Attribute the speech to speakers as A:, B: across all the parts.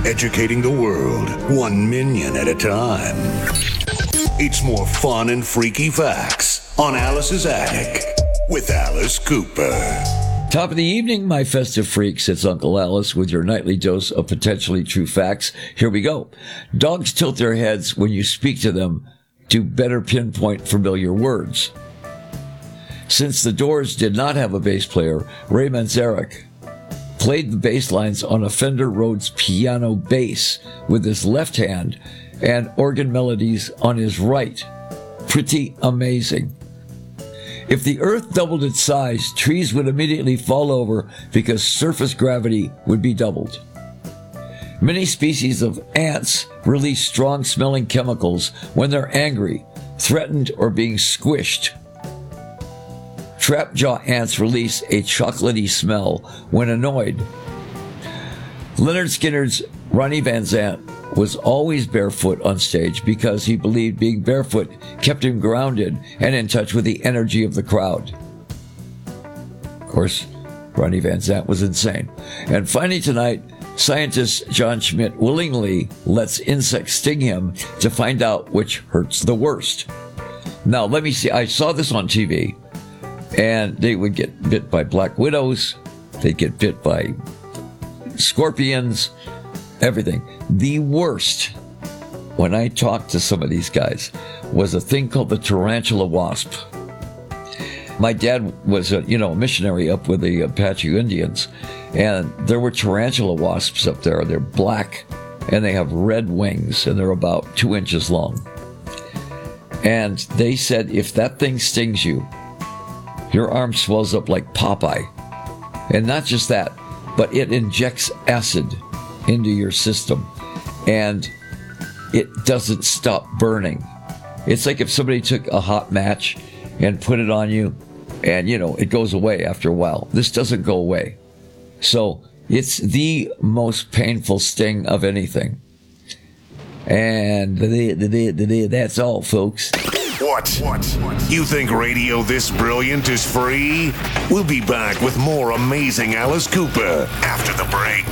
A: educating the world 1 million at a time. It's more fun and freaky facts on Alice's Attic with Alice Cooper.
B: Top of the evening, my festive freaks. It's Uncle Alice with your nightly dose of potentially true facts. Here we go. Dogs tilt their heads when you speak to them to better pinpoint familiar words. Since the Doors did not have a bass player, Ray Manzarek played the bass lines on a Fender Rhodes piano bass with his left hand and organ melodies on his right. Pretty amazing. If the Earth doubled its size, trees would immediately fall over because surface gravity would be doubled. Many species of ants release strong-smelling chemicals when they're angry, threatened, or being squished. Trapjaw ants release a chocolatey smell when annoyed. Lynyrd Skynyrd's Ronnie Van Zant was always barefoot on stage because he believed being barefoot kept him grounded and in touch with the energy of the crowd. Of course, Ronnie Van Zant was insane. And finally tonight, scientist John Schmidt willingly lets insects sting him to find out which hurts the worst. Now, let me see. I saw this on TV. And they would get bit by black widows. They'd get bit by scorpions, everything. The worst, when I talked to some of these guys, was a thing called the tarantula wasp. My dad was a missionary up with the Apache Indians, and there were tarantula wasps up there. They're black, and they have red wings, and they're about 2 inches long. And they said if that thing stings you, your arm swells up like Popeye. And not just that, but it injects acid into your system. And it doesn't stop burning. It's like if somebody took a hot match and put it on you, and, it goes away after a while. This doesn't go away. So it's the most painful sting of anything. And that's all, folks.
A: What? You think radio this brilliant is free? We'll be back with more amazing Alice Cooper after the break.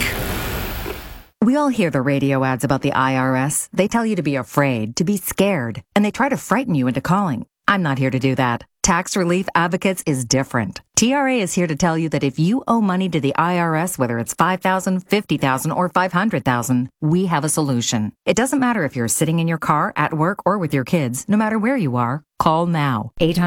C: We all hear the radio ads about the IRS. They tell you to be afraid, to be scared, and they try to frighten you into calling. I'm not here to do that. Tax Relief Advocates is different. TRA is here to tell you that if you owe money to the IRS, whether it's $5,000, $50,000, or $500,000, we have a solution. It doesn't matter if you're sitting in your car, at work, or with your kids. No matter where you are, call now.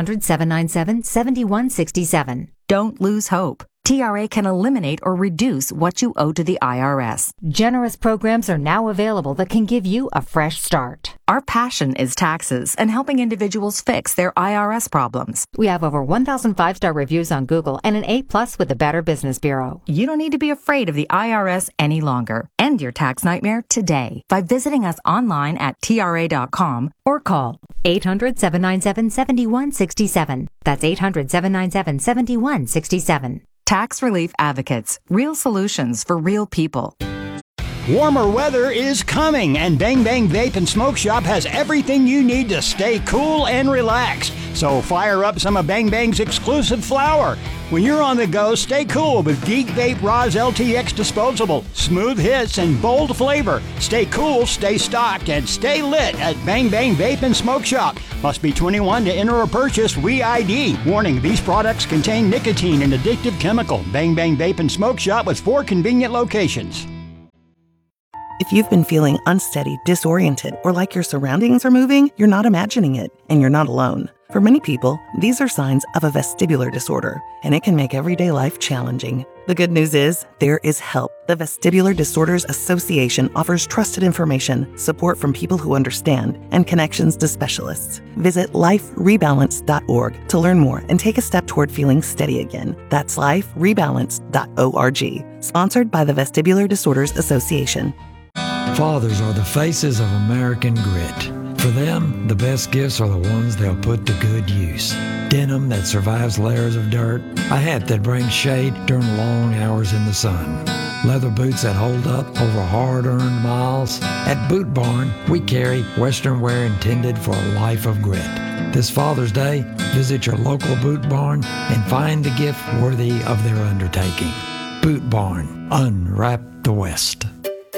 C: 800-797-7167. Don't lose hope. TRA can eliminate or reduce what you owe to the IRS.
D: Generous programs are now available that can give you a fresh start.
C: Our passion is taxes and helping individuals fix their IRS problems.
D: We have over 1,000 5-star reviews on Google and an A+ with the Better Business Bureau.
C: You don't need to be afraid of the IRS any longer. End your tax nightmare today by visiting us online at TRA.com or call
D: 800-797-7167. That's 800-797-7167.
C: Tax Relief Advocates. Real solutions for real people.
E: Warmer weather is coming, and Bang Bang Vape and Smoke Shop has everything you need to stay cool and relaxed. So fire up some of Bang Bang's exclusive flower. When you're on the go, stay cool with Geek Vape Roz LTX Disposable. Smooth hits and bold flavor. Stay cool, stay stocked, and stay lit at Bang Bang Vape and Smoke Shop. Must be 21 to enter or purchase WeID. Warning, these products contain nicotine and addictive chemical. Bang Bang Vape and Smoke Shop with 4 convenient locations.
F: If you've been feeling unsteady, disoriented, or like your surroundings are moving, you're not imagining it, and you're not alone. For many people, these are signs of a vestibular disorder, and it can make everyday life challenging. The good news is, there is help. The Vestibular Disorders Association offers trusted information, support from people who understand, and connections to specialists. Visit liferebalance.org to learn more and take a step toward feeling steady again. That's liferebalance.org. Sponsored by the Vestibular Disorders Association.
G: Fathers are the faces of American grit. For them, the best gifts are the ones they'll put to good use. Denim that survives layers of dirt, a hat that brings shade during long hours in the sun, leather boots that hold up over hard-earned miles. At Boot Barn, we carry Western wear intended for a life of grit. This Father's Day, visit your local Boot Barn and find the gift worthy of their undertaking. Boot Barn, unwrap the West.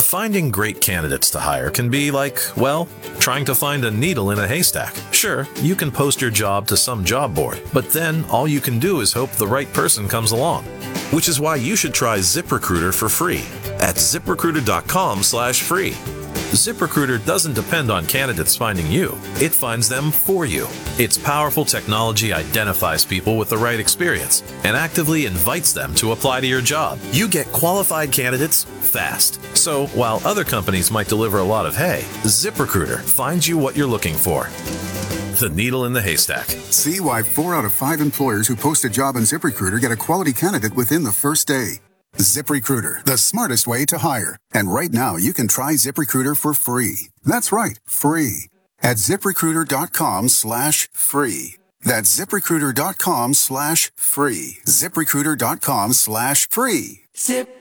H: Finding great candidates to hire can be like, well, trying to find a needle in a haystack. Sure, you can post your job to some job board, but then all you can do is hope the right person comes along. Which is why you should try ZipRecruiter for free at ZipRecruiter.com/free. ZipRecruiter doesn't depend on candidates finding you. It finds them for you. Its powerful technology identifies people with the right experience and actively invites them to apply to your job. You get qualified candidates fast. So while other companies might deliver a lot of hay, ZipRecruiter finds you what you're looking for. The needle in the haystack.
I: See why 4 out of 5 employers who post a job on ZipRecruiter get a quality candidate within the first day. ZipRecruiter, the smartest way to hire. And right now, you can try ZipRecruiter for free. That's right, free. At ZipRecruiter.com/free. That's ZipRecruiter.com/free. ZipRecruiter.com/free. Zip.